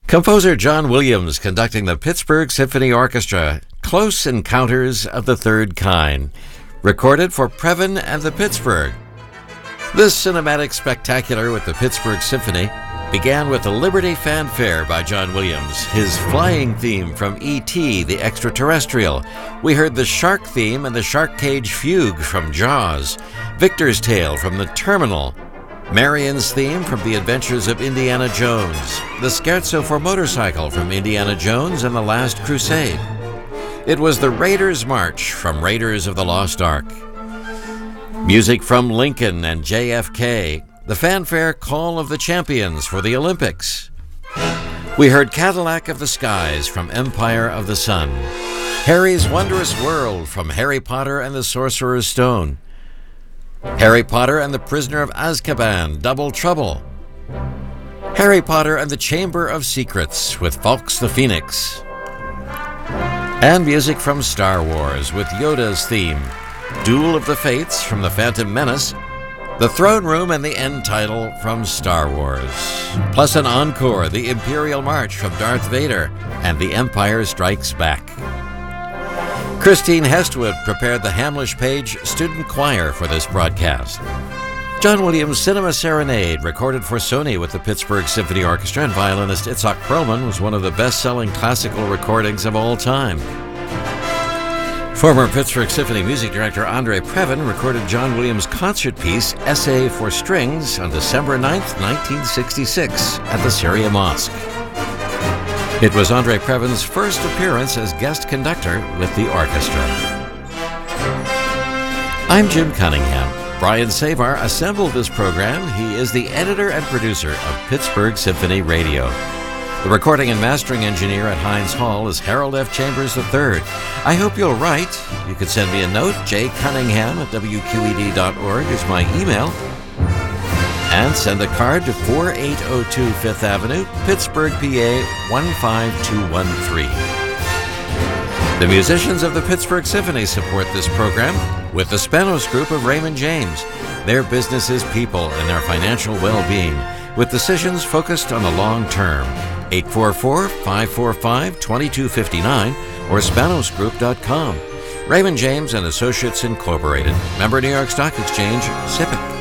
Composer John Williams conducting the Pittsburgh Symphony Orchestra, Close Encounters of the Third Kind, recorded for Previn and the Pittsburgh. This cinematic spectacular with the Pittsburgh Symphony began with the Liberty Fanfare by John Williams, his flying theme from E.T. the Extraterrestrial. We heard the Shark theme and the Shark Cage Fugue from Jaws, Victor's Tale from The Terminal, Marion's theme from The Adventures of Indiana Jones, the Scherzo for Motorcycle from Indiana Jones and the Last Crusade. It was the Raiders' March from Raiders of the Lost Ark. Music from Lincoln and JFK, the fanfare Call of the Champions for the Olympics. We heard Cadillac of the Skies from Empire of the Sun, Harry's Wondrous World from Harry Potter and the Sorcerer's Stone, Harry Potter and the Prisoner of Azkaban, Double Trouble, Harry Potter and the Chamber of Secrets with Fawkes the Phoenix, and music from Star Wars with Yoda's theme, Duel of the Fates from The Phantom Menace, The Throne Room and the end title from Star Wars, plus an encore, The Imperial March from Darth Vader and The Empire Strikes Back. Christine Hestwood prepared the Hamlish Page Student Choir for this broadcast. John Williams' Cinema Serenade, recorded for Sony with the Pittsburgh Symphony Orchestra, and violinist Itzhak Perlman, was one of the best-selling classical recordings of all time. Former Pittsburgh Symphony music director Andre Previn recorded John Williams' concert piece, Essay for Strings, on December 9, 1966, at the Syria Mosque. It was Andre Previn's first appearance as guest conductor with the orchestra. I'm Jim Cunningham. Brian Savar assembled this program. He is the editor and producer of Pittsburgh Symphony Radio. The recording and mastering engineer at Heinz Hall is Harold F. Chambers III. I hope you'll write. You could send me a note. jcunningham@wqed.org is my email. And send a card to 4802 Fifth Avenue, Pittsburgh, PA 15213. The musicians of the Pittsburgh Symphony support this program with the Spanos Group of Raymond James. Their business is people and their financial well-being, with decisions focused on the long term. 844-545-2259 or spanosgroup.com. Raymond James and Associates Incorporated. Member New York Stock Exchange, SIPC.